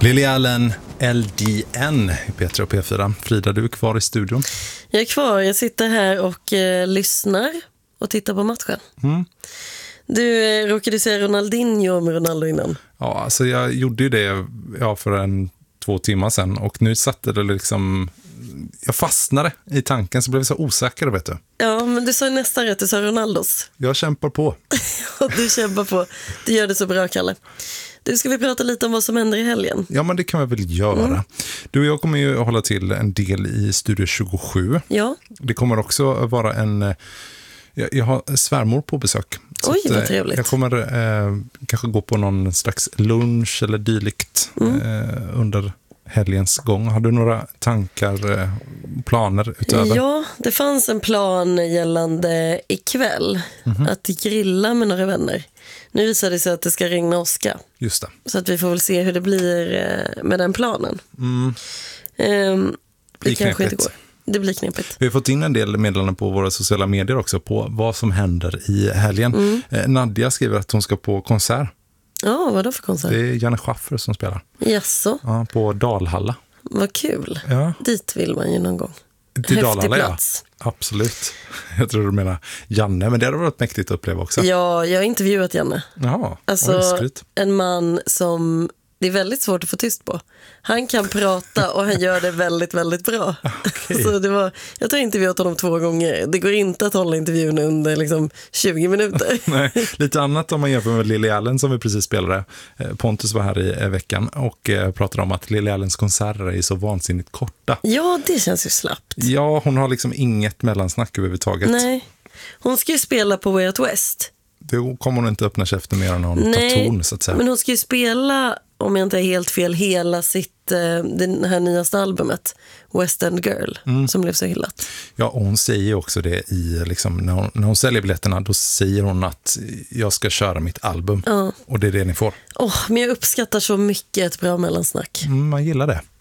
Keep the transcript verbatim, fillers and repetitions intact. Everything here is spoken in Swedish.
Lily Allen, L D N i P tre och P fyra. Frida, du är kvar i studion. Jag är kvar, jag sitter här och eh, lyssnar och tittar på matchen. Mm. Du eh, råkade säga Ronaldinho med Ronaldo innan. Ja, alltså jag gjorde ju det ja, för en två timmar sedan och nu satte det liksom... Jag fastnade i tanken så blev jag så osäker, vet du. Ja, men du sa nästan rätt, du sa Ronaldos. Jag kämpar på. Och du kämpar på. Du gör det så bra, Kalle. Du, ska vi prata lite om vad som händer i helgen? Ja, men det kan vi väl göra. Mm. Du och jag kommer ju hålla till en del i Studio tjugosju. Ja. Det kommer också vara en... Jag, jag har svärmor på besök. Oj, att, vad trevligt. Jag kommer eh, kanske gå på någon slags lunch eller dylikt mm. eh, under helgens gång. Har du några tankar, eh, planer utöver? Ja, det fanns en plan gällande ikväll. Mm-hmm. Att grilla med några vänner. Nu visar det sig att det ska regna åska. Just det. Så att vi får väl se hur det blir eh, med den planen. Mm. Um, det det kanske inte går. Det blir knepigt. Vi har fått in en del meddelanden på våra sociala medier också på vad som händer i helgen. Mm. Eh, Nadia skriver att hon ska på konsert. Ja, vad då för konsert? Det är Janne Schaffer som spelar. Jaså? Ja, på Dalhalla. Vad kul. Ja. Dit vill man ju någon gång. Till Häftig Dalhalla, plats. Ja. Absolut. Jag tror du menar Janne, men det hade varit mäktigt att uppleva också. Ja, jag har intervjuat Janne. Ja, alltså en man som det är väldigt svårt att få tyst på. Han kan prata och han gör det väldigt, väldigt bra. Okay. Så det var, jag tror intervjuat honom två gånger. Det går inte att hålla intervjun under liksom tjugo minuter. Nej, lite annat om man jämför med Lily Allen som vi precis spelade. Pontus var här i veckan och pratade om att Lily Allens konserter är så vansinnigt korta. Ja, det känns ju slappt. Ja, hon har liksom inget mellansnack överhuvudtaget. Nej, hon ska ju spela på Way Out West. Då kommer hon inte öppna käften mer än hon tar ton, så att säga. Men hon ska ju spela, om jag inte är helt fel, hela sitt, eh, det här nyaste albumet West End Girl, mm. som blev så hyllat. Ja, och hon säger också det i, liksom, när, hon, när hon säljer biljetterna, då säger hon att jag ska köra mitt album. Ja. Och det är det ni får. Oh, men jag uppskattar så mycket ett bra mellansnack. Mm, man gillar det.